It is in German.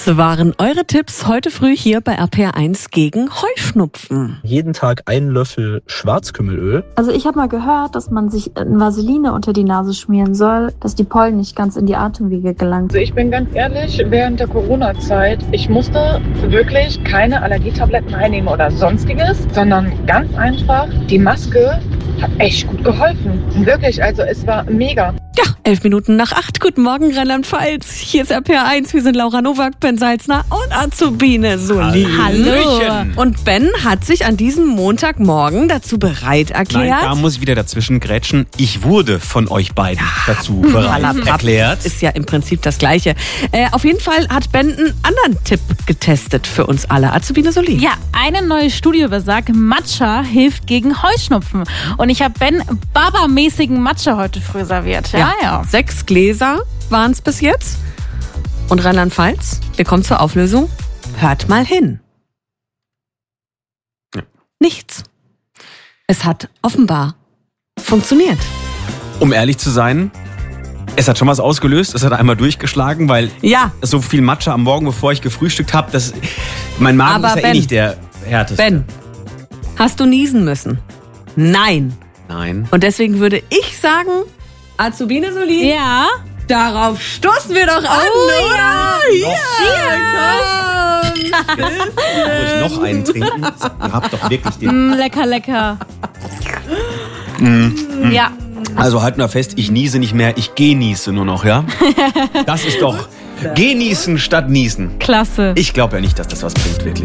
Das waren eure Tipps heute früh hier bei RPR1 gegen Heuschnupfen. Jeden Tag einen Löffel Schwarzkümmelöl. Also ich habe mal gehört, dass man sich Vaseline unter die Nase schmieren soll, dass die Pollen nicht ganz in die Atemwege gelangen. Also ich bin ganz ehrlich, während der Corona-Zeit, ich musste wirklich keine Allergietabletten einnehmen oder sonstiges, sondern ganz einfach, die Maske hat echt gut geholfen. Wirklich, also es war mega. Ja, 7:11. Guten Morgen, Rheinland-Pfalz. Hier ist RPR1. Wir sind Laura Nowak, Ben Salzner und Azubine Solin. Hallo. Und Ben hat sich an diesem Montagmorgen dazu bereit erklärt. Nein, da muss ich wieder dazwischen grätschen. Ich wurde von euch beiden dazu bereit erklärt. Ist ja im Prinzip das Gleiche. Auf jeden Fall hat Ben einen anderen Tipp getestet für uns alle. Azubine Solin. Ja, eine neue Studie besagt, Matcha hilft gegen Heuschnupfen. Und ich habe Ben Baba-mäßigen Matcha heute früh serviert. Ja. 6 Gläser waren es bis jetzt. Und Rheinland-Pfalz, wir kommen zur Auflösung. Hört mal hin. Ja. Nichts. Es hat offenbar funktioniert. Um ehrlich zu sein, es hat schon was ausgelöst. Es hat einmal durchgeschlagen, weil so viel Matcha am Morgen, bevor ich gefrühstückt habe, mein Magen Aber ist ja Ben, nicht der härteste. Ben, hast du niesen müssen? Nein. Und deswegen würde ich sagen, Azubine Solin, darauf stoßen wir doch an, oder? Muss ich noch einen trinken? Ihr habt doch wirklich den... Lecker, lecker. Ja. Also halten wir fest, ich niese nicht mehr, ich genieße nur noch, ja? Das ist doch genießen statt niesen. Klasse. Ich glaube ja nicht, dass das was bringt, wirklich.